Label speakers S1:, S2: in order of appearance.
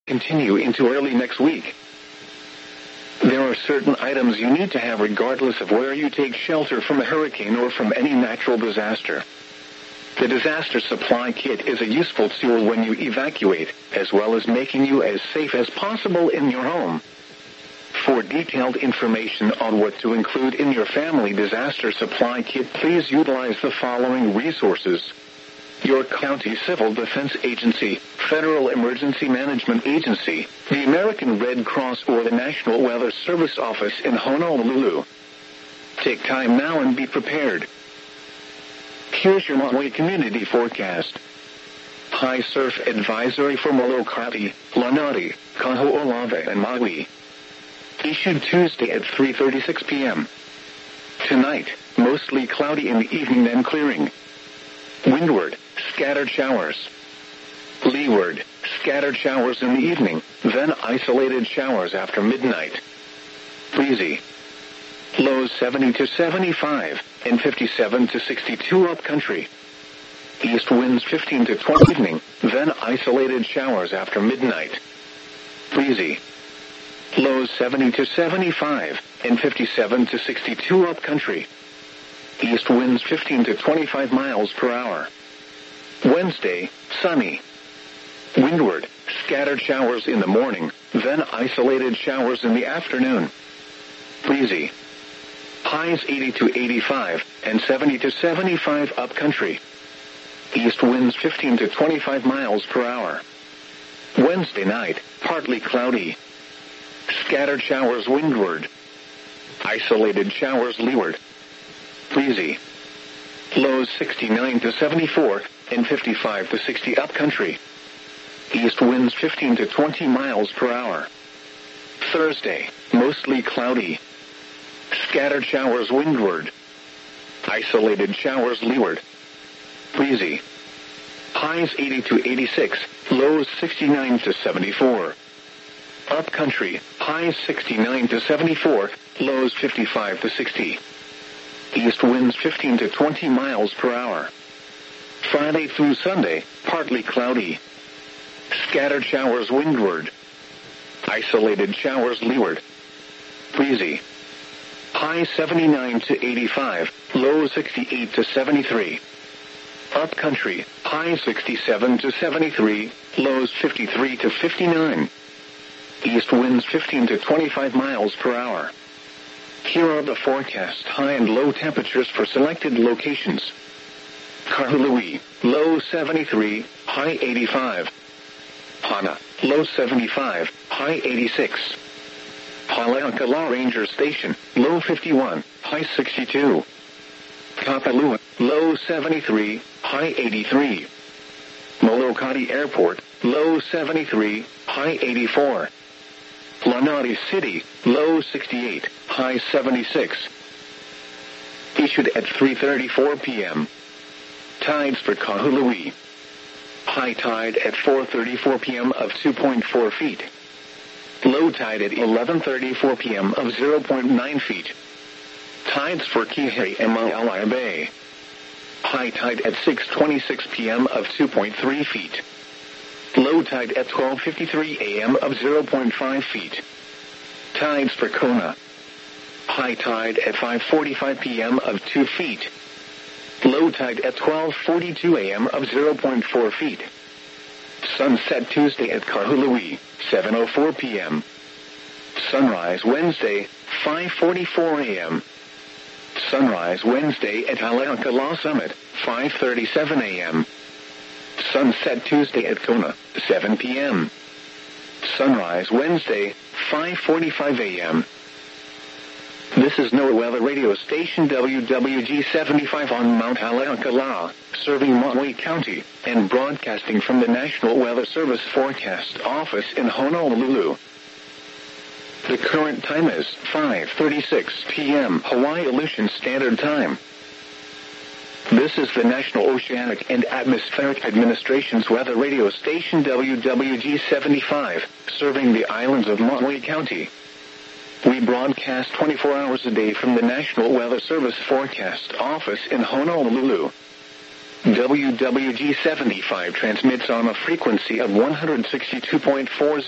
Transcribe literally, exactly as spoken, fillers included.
S1: continue into early next week. There are certain items you need to have regardless of where you take shelter from a hurricane or from any natural disaster. The disaster supply kit is a useful tool when you evacuate, as well as making you as safe as possible in your home. For detailed information on what to include in your family disaster supply kit, please utilize the following resources: your county civil defense agency, Federal Emergency Management Agency, the American Red Cross, or the National Weather Service office in Honolulu. Take time now and be prepared. Here's your Maui community forecast. High surf advisory for Molokai, Lanai, Kaho'olawe, and Maui. Issued Tuesday at three thirty-six p.m. Tonight, mostly cloudy in the evening, then clearing. Windward, scattered showers. Leeward, scattered showers in the evening, then isolated showers after midnight. Breezy. Lows seventy to seventy-five, and fifty-seven to sixty-two upcountry. East winds fifteen to twenty evening, then isolated showers after midnight. Breezy. Lows seventy to seventy-five, and fifty-seven to sixty-two upcountry. East winds fifteen to twenty-five miles per hour. Wednesday, sunny. Windward, scattered showers in the morning, then isolated showers in the afternoon. Breezy. Highs eighty to eighty-five, and seventy to seventy-five upcountry. East winds fifteen to twenty-five miles per hour. Wednesday night, partly cloudy. Scattered showers windward. Isolated showers leeward. Breezy. Lows sixty-nine to seventy-four, and fifty-five to sixty upcountry. East winds fifteen to twenty miles per hour. Thursday, mostly cloudy. Scattered showers windward. Isolated showers leeward. Breezy. Highs eighty to eighty-six, lows sixty-nine to seventy-four. Upcountry, highs sixty-nine to seventy-four, lows fifty-five to sixty. East winds fifteen to twenty miles per hour. Friday through Sunday, partly cloudy. Scattered showers windward. Isolated showers leeward. Breezy. High seventy-nine to eighty-five, low sixty-eight to seventy-three. Upcountry, high sixty-seven to seventy-three, lows fifty-three to fifty-nine. East winds fifteen to twenty-five miles per hour. Here are the forecast high and low temperatures for selected locations. Kahului, low seventy-three, high eighty-five. Hana, low seventy-five, high eighty-six. Haleakala Ranger Station, low fifty-one, high sixty-two. Kapalua, low seventy-three, high eighty-three. Molokai Airport, low seventy-three, high eighty-four. Lanai City, low sixty-eight, high seventy-six. Issued at three thirty-four p.m. Tides for Kahului. High tide at four thirty-four p.m. of two point four feet. Low tide at eleven thirty-four p.m. of zero point nine feet. Tides for Kihei and Maui Bay. High tide at six twenty-six p.m. of two point three feet. Low tide at twelve fifty-three a.m. of zero point five feet. Tides for Kona. High tide at five forty-five p.m. of two feet. Low tide at twelve forty-two a.m. of zero point four feet. Sunset Tuesday at Kahului, seven oh four p.m. Sunrise Wednesday, five forty-four a.m. Sunrise Wednesday at Haleakala Summit, five thirty-seven a.m. Sunset Tuesday at Kona, seven p.m. Sunrise Wednesday, five forty-five a.m. This is NOAA Weather Radio Station W W G seventy-five on Mount Haleakala, serving Maui County, and broadcasting from the National Weather Service Forecast Office in Honolulu. The current time is five thirty-six p.m. Hawaii Aleutian Standard Time. This is the National Oceanic and Atmospheric Administration's weather radio station W W G seventy-five, serving the islands of Maui County. We broadcast twenty-four hours a day from the National Weather Service Forecast Office in Honolulu. W W G seventy-five transmits on a frequency of one hundred sixty-two point four